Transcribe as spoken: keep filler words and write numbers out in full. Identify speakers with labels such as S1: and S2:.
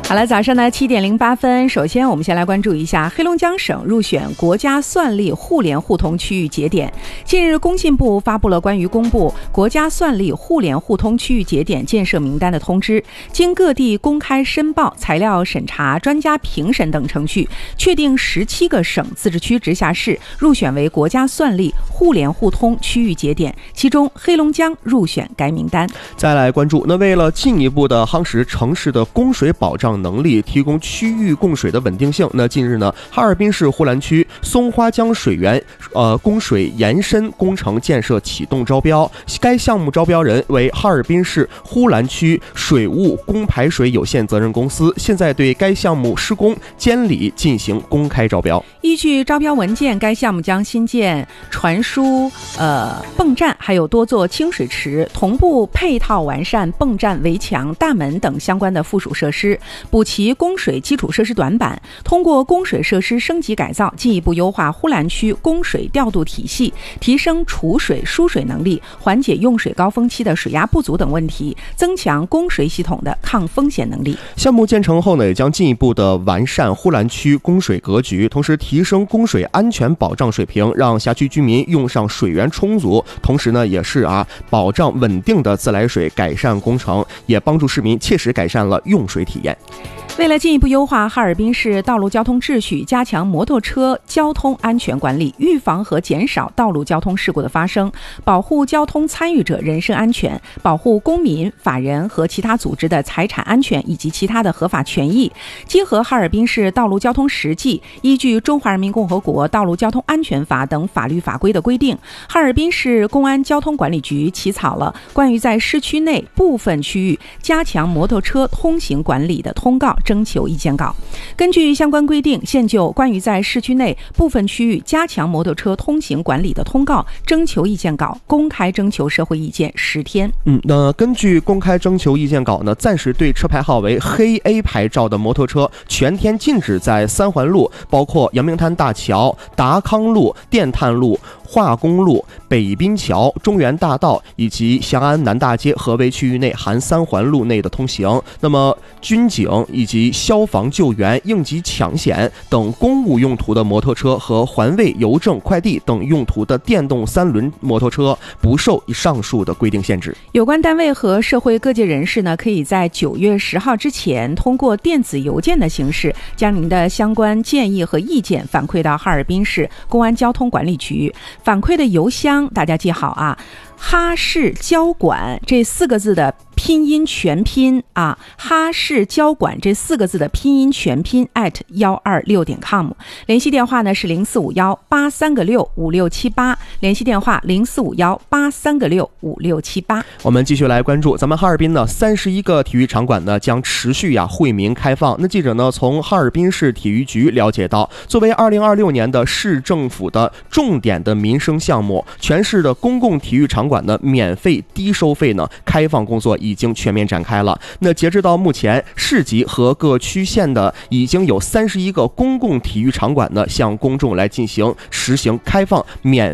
S1: 好了，早上的七点零八分，首先我们先来关注一下黑龙江省入选国家算力互联互通区域节点。近日，工信部发布了关于公布国家算力互联互通区域节点建设名单的通知，经各地公开申报、材料审查、专家评审等程序，确定十七个省、自治区、直辖市入选为国家算力互联互通区域节点，其中黑龙江入选该名单。
S2: 再来关注，那为了进一步的夯实城市的供水保障能力，提供区域供水的稳定性，那近日呢，哈尔滨市呼兰区松花江水源呃供水延伸工程建设启动招标，该项目招标人为哈尔滨市呼兰区水务供排水有限责任公司，现在对该项目施工监理进行公开招标。
S1: 依据招标文件，该项目将新建传输呃泵站，还有多座清水池，同步配套完善泵站、围墙、大门等相关的附属设施，补齐供水基础设施短板，通过供水设施升级改造，进一步优化呼兰区供水调度体系，提升储水输水能力，缓解用水高峰期的水压不足等问题，增强供水系统的抗风险能力。
S2: 项目建成后呢，也将进一步的完善呼兰区供水格局，同时提升供水安全保障水平，让辖区居民用上水源充足，同时呢，也是啊保障稳定的自来水，改善工程，也帮助市民切实改善了用水体验。
S1: 为了进一步优化哈尔滨市道路交通秩序，加强摩托车交通安全管理，预防和减少道路交通事故的发生，保护交通参与者人身安全，保护公民、法人和其他组织的财产安全以及其他的合法权益，结合哈尔滨市道路交通实际，依据《中华人民共和国道路交通安全法》等法律法规的规定，哈尔滨市公安交通管理局起草了关于在市区内部分区域加强摩托车通行管理的通告征求意见稿。根据相关规定，现就关于在市区内部分区域加强摩托车通行管理的通告征求意见稿公开征求社会意见十天。
S2: 嗯，那根据公开征求意见稿呢，暂时对车牌号为黑 A 牌照的摩托车全天禁止在三环路，包括阳明滩大桥、达康路、电炭路、化工路、北滨桥、中原大道以及翔安南大街合围区域内含三环路内的通行。那么军警以及消防救援、应急抢险等公务用途的摩托车和环卫、邮政、快递等用途的电动三轮摩托车不受上述的规定限制。
S1: 有关单位和社会各界人士呢，可以在九月十号之前通过电子邮件的形式，将您的相关建议和意见反馈到哈尔滨市公安交通管理局。反馈的邮箱大家记好啊，哈市交管这四个字的拼音全拼啊，哈市交管这四个字的拼音全拼 at 一二六点 com。 联系电话呢是零四五一八三个六五六七八，联系电话零四五一八三个六五六七八。
S2: 我们继续来关注咱们哈尔滨呢三十一个体育场馆呢将持续呀惠民开放。那记者呢从哈尔滨市体育局了解到，作为二零二六年的市政府的重点的民生项目，全市的公共体育场馆呢免费低收费呢开放工作已经全面展开了。那截至到目前，市级和各区县的已经有三十一个公共体育场馆呢向公众来进行实行开放免